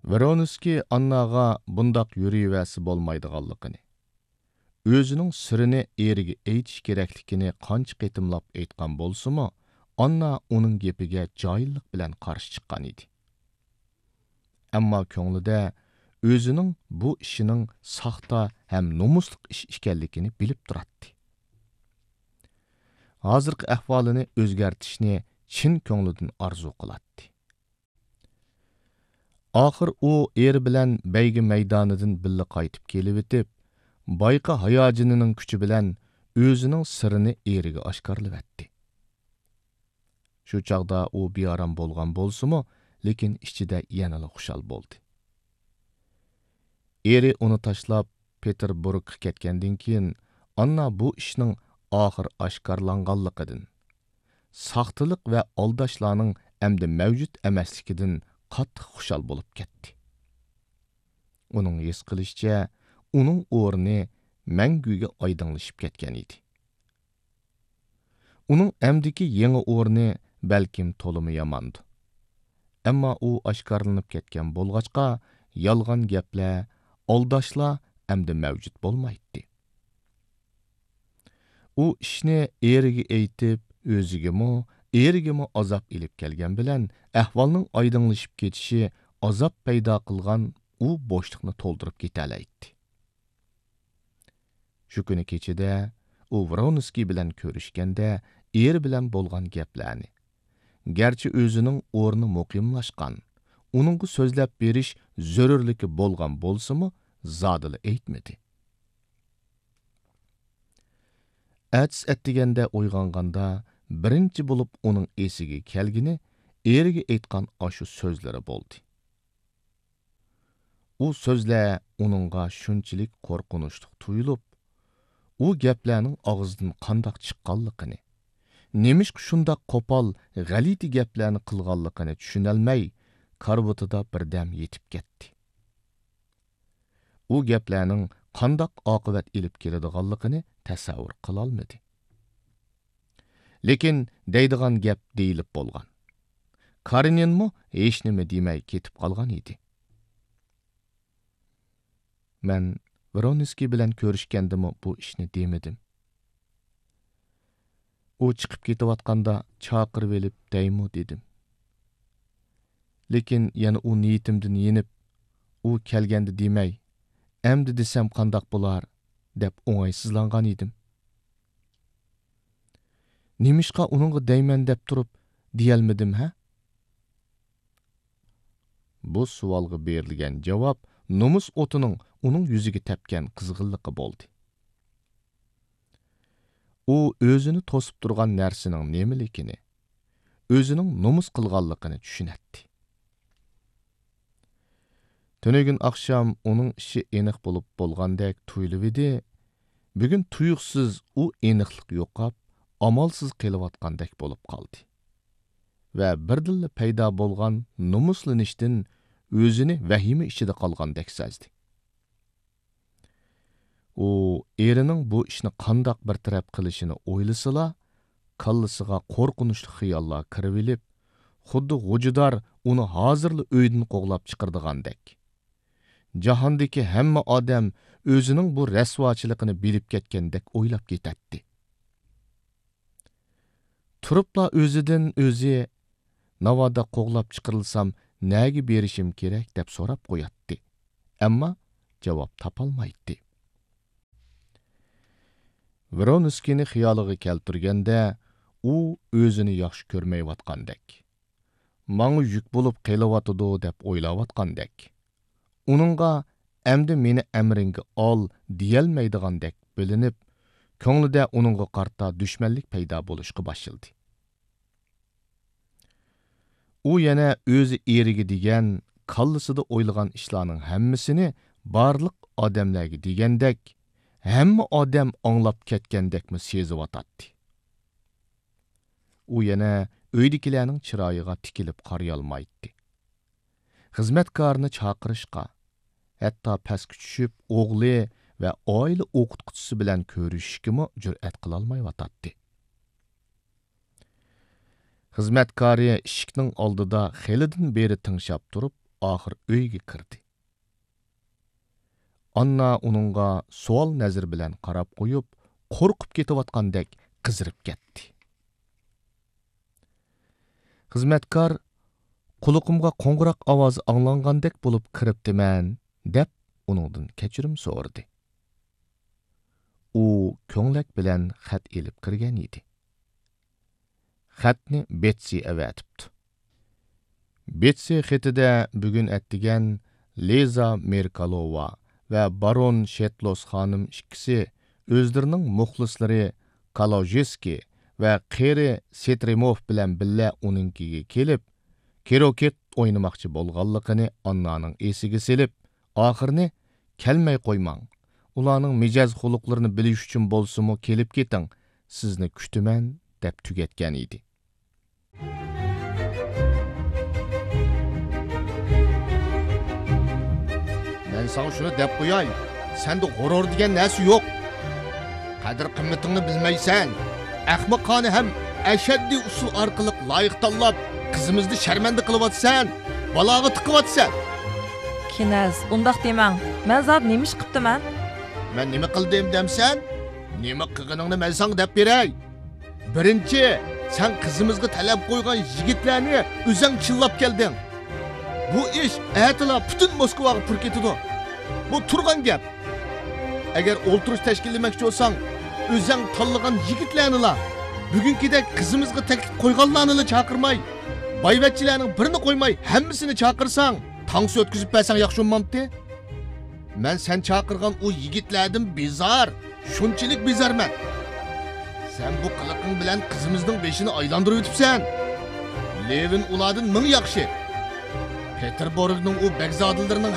Veronskiy Annaga bundaq yürüyüvəsi bolmaydıqanlığını, özünün sırrını eriga aytish kerakligini qancha qitimlab aytqan bolsa-mu, Anna uning gepiga joyillik bilan qarshi chiqqan edi. Ammo ko'nglida o'zining bu ishining saxta ham nomusliq ish ekanligini bilib turardi. Hozirgi ahvolini o'zgartishni chin ko'nglidan orzu qiladi. Oxir u eri bilan baygi maydonidan billa qaytib kelib etib, bayqa hayojinining kuchi bilan o'zining sirini eriga oshkorlayapti. Shu chaqda u beorom bo'lgan bo'lsa-mu, lekin ichida yanada xushal bo'ldi. Eri uni tashlab Peterburgga ketgandan keyin Anna bu ishning oxir oshkorlanganligidan, saxtalik va aldashlarning endi mavjud emasligidan qattiq xushal bo'lib ketdi. Uning his qilishicha, uning o'rni manguga oydinlashib ketgan edi. Uning amdiki yangi o'rni balkim to'limi yomondu. Ammo u oshkorlanib ketgan bo'lg'achqa, yolg'on gaplar, aldashlar endi mavjud bo'lmaydi. U ishni eriga aytib, erigimi azob ilib kelgan bilan ahvolning oydinlashib ketishi azob paydo qilgan u bo'shliqni to'ldirib ketalaydi. Shu kuni kechida u Vronsky bilan ko'rishganda eri bilan bo'lgan gaplarni, garchi o'zining o'rni muqimlashgan, uningga so'zlab berish zarurligi bo'lgan bo'lsa-mu, zodili aytmadi. Ats etdiganda uyg'onganda birinchi bo'lib uning esiga kelgini eriga aytgan ashu so'zlari bo'ldi. U so'zlar uningga shunchalik qo'rqinchli tuyulib, u gaplarning og'zidan qandoq chiqqanligini, nemishqa shundoq qo'pol, g'alati gaplarni qilganligini tushunolmay, karbutida birdam yetib ketdi. U gaplarning qandoq oqibat ilib keladiganligini tasavvur qila olmadi. Lekin deydigan gap deyilib bo'lgan. Kareninmi hech nima demay ketib qolgan edi. Men Vronsky bilan ko'rishgandimi bu ishni demadim. U chiqib ketayotganda chaqirib elib deymi dedim. Lekin yana u niyatimdan yenib, u kelganda demay, endi desam qandoq bo'lar deb o'ng'aysizlangan edim. Nemishqa uningga deyman deb turib deyalmadim ha? Bu savolga berilgan javob nomus o'tining uning yuziga tepgan qizg'inligi bo'ldi. U o'zini to'sib turgan narsaning nemaligini, o'zining nomus qilganligini tushunatdi. Tönögün akşam onun işi eniq bo'lib bo'lgandek tuyulib edi. Bugun tuyuqsiz u eniqlik yo'qab, amalsiz qelayotgandek bo'lib qoldi. Va birdilla paydo bo'lgan nomuslanishdan o'zini vahima ichida qolgandek sezdi. U erining bu ishni qandoq bir taraf qilishini o'ylasila, kallasiga qo'rqinchli xiyollar kirib elib, xuddi g'ujidor uni hozirla uydan qo'g'lab chiqardigandek. Jahondagi hamma odam o'zining bu rasvochiligini bilib ketgandek o'ylab ketadi. Turibla o'zidan o'zi navoda qo'g'lab chiqarilsam nega berishim kerak deb so'rab qo'yatdi. Ammo javob topolmaydi. Vronskyni xiyoliga keltirganda u o'zini yaxshi ko'rmayotgandek, menga yuk bo'lib qelayotidi deb o'ylayotgandek, uningga endi meni amringga ol deyolmaydigandek bilinib, ko'nglida uningga qarta dushmanlik paydo bo'lishga boshladi. U yana o'zi eriga degan, kallasida o'ylagan ishlarning hammasini barliq odamlarga degandek, hamma odam anglab ketgandekmi seziyotadi. U yana uydagilarning chiroyiga tikilib qarayolmaydi. Xizmatkorni chaqirishga, hatto pastga tushib o'g'li va oila o'qituvchisi bilan ko'rishishga jur'at qila olmayotadi. Xizmatkori eshikning oldida xelidan beri tinglab turib, axir uyga kirdi. Anna uningga savol nazar bilan qarab qo'yib, qo'rqib ketayotgandek qizirib ketdi. Xizmatkor quluqimga qo'ng'iroq ovozi anglangandek bo'lib kiribdiman, deb uningdan kechirim so'radi. U ko'nglik bilan xat elib kirgan edi. Xatni Betsy avatibdi. Betsy xatida bugun atdigan Liza Merkalova va Baron Shetlos xonim ikkisi o'zlarining muxlislari Kalojeski va Qeri Setremov bilan birga uningkiga kelib, keroket o'ynamoqchi bo'lganligini Annaning esiga selib, oxirini kelmay qo'ymang. Ularning mijoz xuluqlarini bilish uchun bo'lsa-mu kelib keting, sizni kutaman deb tugatgan edi. Men sana shuni deb qo'yay, senda g'urur degan narsa yo'q. Qadr qimmatingni bilmaysan. Ahmoqona ham ashaddiy usul orqali loyiq tanlab, qizimizni sharmanda qilyapsan, baloga tiqyapsan. Kinaz, undaq demang. Men zot nima ish qilibdiman? Men nima qildim demsan? Nima qilganingni men senga deb beray. Birinchi, sen qizimizga talab qo'ygan yigitlarni o'zing chillab kelding. Bu ish aytila butun Moskvaga pur ketdi. Bu turgan gap. Agar o'ltirish tashkillamoqchi bo'lsang, o'zing tanlagan yigitlarni bugünkidek qizimizga taklif qo'yganlarni chaqirmay, boyvachchilarning birini qo'ymay, hammasini chaqirsang, tangsi o'tkazib bersang yaxshi bo'lmamdi? Men sen chaqirgan o yigitlardan bezar, shunchalik bezarman. Sen bu qiliqing bilan qizimizning beshini aylantirib o'tibsan. Levin ulardan ming yaxshi. Peterburgning o bekzodilarining